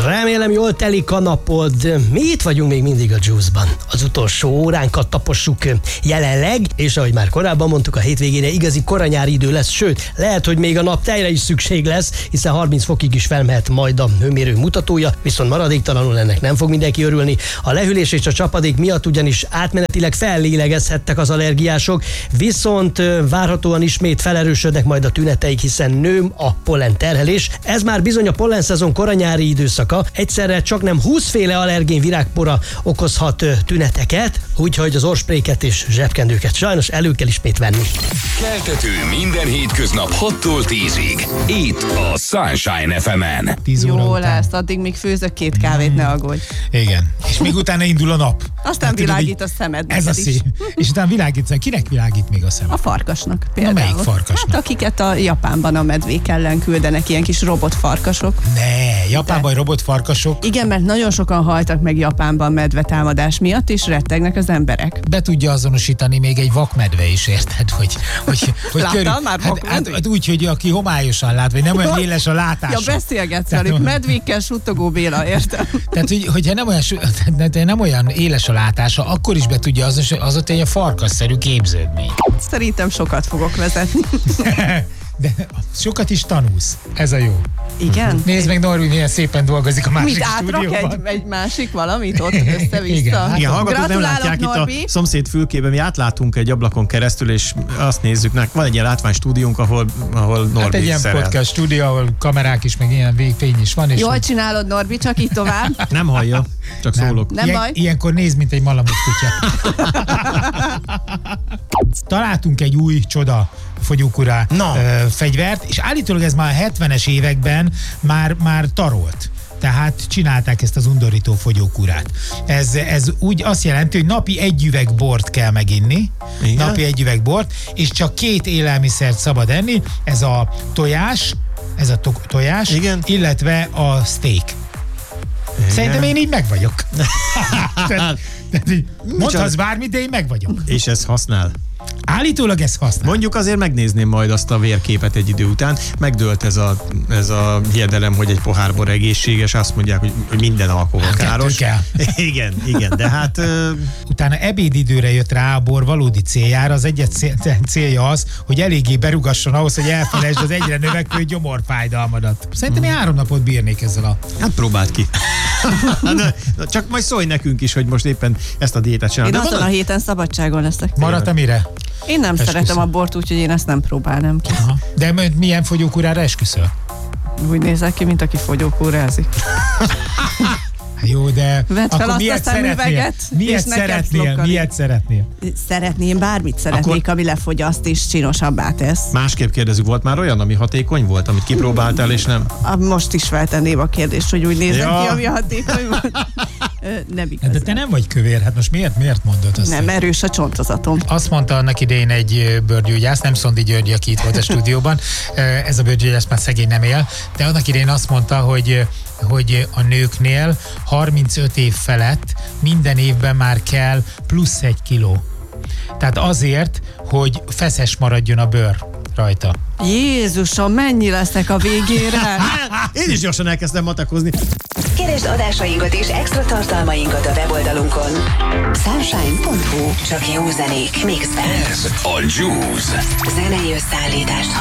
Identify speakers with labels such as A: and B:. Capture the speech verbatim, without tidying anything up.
A: Remélem jól telik a napod. Mi itt vagyunk még mindig a Juice-ban. Az utolsó óránkat tapossuk jelenleg, és ahogy már korábban mondtuk, a hétvégére igazi koranyári idő lesz, sőt, lehet, hogy még a nap tejre is szükség lesz, hiszen harminc fokig is felmehet majd a hőmérő mutatója, viszont maradéktalanul ennek nem fog mindenki örülni. A lehűlés és a csapadék miatt ugyanis átmenetileg fellélegezhettek az allergiások, viszont várhatóan ismét felerősödnek majd a tüneteik, hiszen nő a pollen terhelés. Ez már bizony a pollenszezon koranyári időszaka, egyszerre csak nem húsz féle allergén virágpora okozhat tüneteket, úgyhogy az orrspréket és zsebkendőket sajnos elő kell ismét venni.
B: Keltető minden hétköznap hattól tízig. Itt a Sunshine ef emen.
C: Jó lesz, addig még főzök két kávét, ne aggódj.
D: Igen, és még utána indul a nap.
C: Aztán hát, világít a szemed.
D: Ez a szép. És utána világít, kinek világít még a szemed?
C: A farkasnak például.
D: Na, melyik farkasnak?
C: Hát akiket a Japánban a medvék ellen küldenek, ilyen kis robotfarkasok.
D: Ne, Japánban robotfarkasok.
C: Igen, mert nagyon sokan haltak meg Japánban medvetámadás miatt, és rettegnek az emberek.
D: Be tudja azonosítani még egy vakmedve is, érted? Hogy, hogy, hogy
C: Láttál
D: körül,
C: már
D: hát, hát, hát úgy, hogy aki homályosan lát, vagy nem olyan éles a látása.
C: Ja, beszélgetsz velük, medvékkel suttogó Béla, értem.
D: Tehát, hogy, hogyha nem olyan, nem olyan éles a látása, akkor is be tudja azonosítani a farkasszerű képződmény.
C: Szerintem sokat fogok vezetni.
D: De sokat is tanulsz. Ez a jó.
C: Igen?
D: Nézd meg, Norbi, milyen szépen dolgozik a másik
C: Mit átrak
D: stúdióban.
C: egy, egy másik valamit ott össze-vissza?
D: Igen,
E: Igen, hallgatók nem látják
C: Norbi.
E: itt a szomszéd fülkében, mi átlátunk egy ablakon keresztül, és azt nézzük, van egy ilyen látvány stúdiónk, ahol, ahol Norbi
D: hát egy ilyen
E: szerel.
D: podcast stúdió, ahol kamerák is, meg ilyen végfény is van. És
C: Jól
D: hogy...
C: csinálod, Norbi, csak így tovább.
E: Nem hallja, csak
D: Nem.
E: szólok.
C: Nem
D: Ilyen,
C: baj.
D: Ilyenkor nézd, mint egy malamut kutya. Találtunk egy új csoda fogyókúrá
E: No.
D: ö, fegyvert, és állítólag ez már a hetvenes években már, már tarolt. Tehát csinálták ezt az undorító fogyókúrát. Ez, ez úgy azt jelenti, hogy napi egy üveg bort kell meginni,
E: Igen?
D: napi egy üveg bort, és csak két élelmiszert szabad enni, ez a tojás, ez a to- tojás,
E: Igen?
D: illetve a steak. Szerintem én így meg vagyok. Tehát, tehát így mondhatsz bármit, de én meg vagyok.
E: És ez használ.
D: Állítólag ez használ.
E: Mondjuk azért megnézném majd azt a vérképet egy idő után. Megdőlt ez a, ez a hiedelem, hogy egy pohár bor egészséges, azt mondják, hogy, hogy minden alkohol
D: Hát,
E: káros.
D: kettő kell.
E: Igen, igen, de hát... Ö...
D: Utána ebédidőre jött rá a bor valódi céljára. Az egyet célja az, hogy eléggé berugasson ahhoz, hogy elfelejtsd az egyre növekvő gyomorfájdalmadat. Szerintem én három napot bírnék ezzel a...
E: Hát próbáld ki. de, csak majd szólj nekünk is, hogy most éppen ezt a diétát csinálod.
C: Én
E: De
C: azon
E: van
C: a héten szabadságon leszek.
D: Maradt mire?
C: Én nem
D: Esküszöm.
C: szeretem a bort, úgyhogy én ezt nem próbálnám ki.
D: Aha. De m- milyen fogyókúrára esküszöl?
C: Úgy nézek ki, mint aki fogyókúrázik.
D: Jó, de
C: Vedd fel
D: akkor
C: azt
D: miért
C: a szemüveget,
D: szeretnél? Miért
C: és nekem
D: szeretnél?
C: szlokkani.
D: Miért szeretnél?
C: Szeretném, bármit szeretnék, ami lefogyaszt és csinosabbá tesz.
E: Másképp kérdezzük, volt már olyan, ami hatékony volt, amit kipróbáltál, és nem?
C: A- Most is feltenném a kérdést, hogy úgy nézek
E: Ja.
C: ki, ami hatékony volt. Ö, Nem
D: De
C: igaz.
D: te nem vagy kövér, hát most miért, miért mondod azt?
C: Nem, erős a csontozatom.
D: Azt mondta annak idején egy ö, bőrgyógyász, nem Szondi György, aki itt volt a stúdióban, ö, ez a bőrgyógyász már szegény nem él, de annak idején azt mondta, hogy, ö, hogy a nőknél harmincöt év felett minden évben már kell plusz egy kiló. Tehát azért, hogy feszes maradjon a bőr rajta.
C: Jézusom, mennyi leszek a végére?
E: Én is gyorsan elkezdtem matekozni.
F: Keresd adásainkat és extra tartalmainkat a weboldalunkon. sunshine pont hu. Csak jó zenék, mixben.
B: Ez a Juice.
F: Zenei összeállítást